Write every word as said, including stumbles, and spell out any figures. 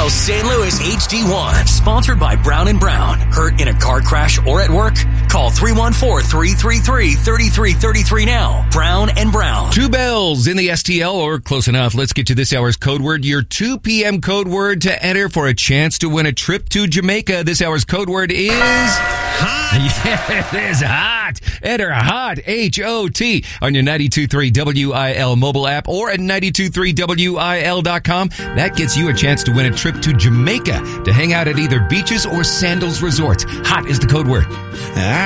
L Saint Louis H D one. Sponsored by Brown and Brown. Hurt in a car crash or at work? Call three one four, three three three, three three three three now. Brown and Brown. Two bells in the S T L, or close enough. Let's get to this hour's code word. Your two p.m. code word to enter for a chance to win a trip to Jamaica. This hour's code word is... Hot. Yeah, it is hot. Enter hot, H O T, on your ninety-two point three W I L mobile app or at ninety-two point three W I L dot com. That gets you a chance to win a trip to Jamaica to hang out at either beaches or Sandals Resorts. Hot is the code word.